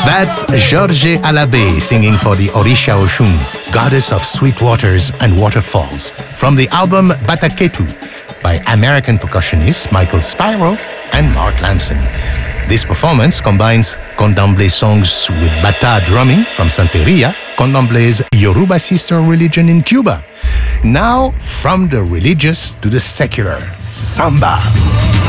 That's Georges Alabé singing for the Orisha Oshun, goddess of sweet waters and waterfalls, from the album Bataketu by American percussionists Michael Spiro and Mark Lamson. This performance combines Candomblé songs with Bata drumming from Santeria, Candomblé's Yoruba sister religion in Cuba. Now, from the religious to the secular, samba.